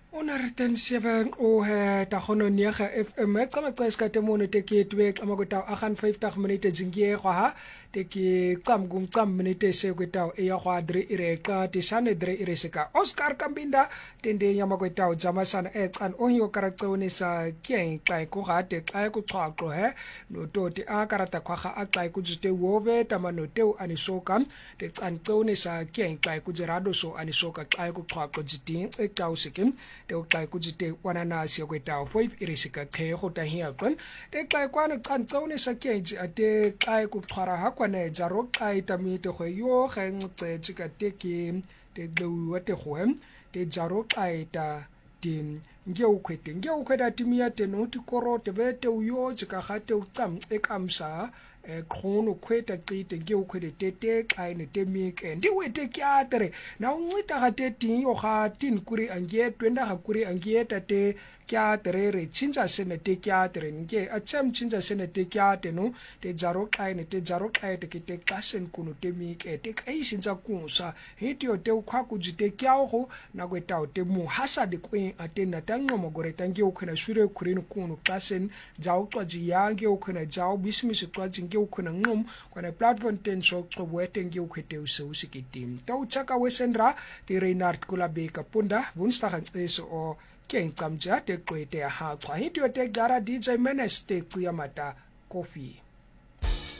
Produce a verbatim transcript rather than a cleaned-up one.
honderd seven o he ta gono nega F M ka maqeska te mono te ke twe ka makota a gaan vyftig minute zingie gwa ha te ke qam kum qam minute se kweta e ya gwa dre ire ka te shane dre ire seka Oscar Kambinda tende ya makota jamasana e qan o yo karatone sa ke ka ko ga te ka ko xwaqo he no toti a karata khwa ga a ka ko jite wove tamano teu anisoka te qan tsone sa ke ka ko jerado so anisoka ka ko xwaqo jiting e tausikim te o kai kujite wanana sia kweta five irisika ke go ta hia kon te kai kwana qantsone sa keji ate kai ku tshwara ha kwana ja ro kai tamite go yo ge ngce tsika te ke te dlu wa te goem te ja ro kai ta tin nge o kwete nge o kweta timia te no ti koro te vete o yo tsika ga te o tsam e kamsa e khono kweta qite nge o kwete te te kai ne te mi ke ndi wete kyatere na ngwita ga te tin yo ga tin kuri ange twenda ga kuri ange ta te kya terere chinja sene te kya tere nge acham chinja sene te kya te no te jaro kai ne te jaro kai te te kasen kuno te mi ke te kai sinja kunsa hitio te ukwa kujite kya ho na kweta te mu hasa de kwen ate na tango mogore tange ukuna shure kurino kuno kasen jao twaji yange ukuna jao bismisi twaji nge ukuna ngom kwa platform ten so tsobwete nge ukhete use usikitim ta uchaka wesendra te Reinhard Kulabeka punda woensdag en eso o King Kamja te kwete ha twa hitio te gara D J Menes te Kuyamata Coffee